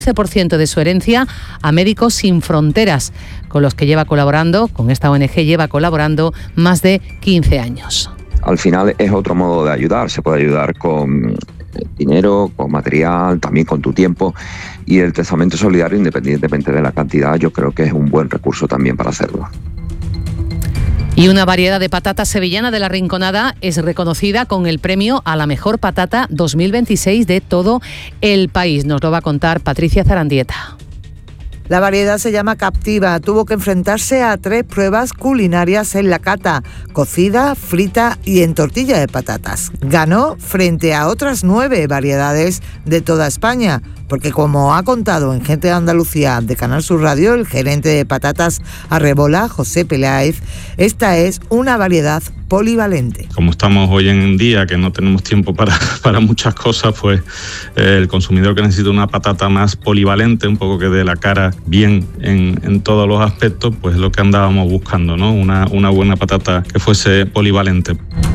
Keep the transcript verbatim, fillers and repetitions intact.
por ciento de su herencia a Médicos Sin Fronteras, con los que lleva colaborando, con esta O N G lleva colaborando más de quince años. Al final es otro modo de ayudar, se puede ayudar con dinero, con material, también con tu tiempo, y el testamento solidario, independientemente de la cantidad, yo creo que es un buen recurso también para hacerlo. Y una variedad de patata sevillana de La Rinconada es reconocida con el premio a la mejor patata dos mil veintiséis de todo el país. Nos lo va a contar Patricia Zarandieta. La variedad se llama Captiva. Tuvo que enfrentarse a tres pruebas culinarias en la cata: cocida, frita y en tortilla de patatas. Ganó frente a otras nueve variedades de toda España, porque como ha contado en Gente de Andalucía de Canal Sur Radio el gerente de Patatas Arrebola, José Peláez, esta es una variedad polivalente. Como estamos hoy en día, que no tenemos tiempo para, para muchas cosas, pues eh, el consumidor que necesita una patata más polivalente, un poco que dé la cara bien en, en todos los aspectos, pues es lo que andábamos buscando, ¿no? Una, una buena patata que fuese polivalente.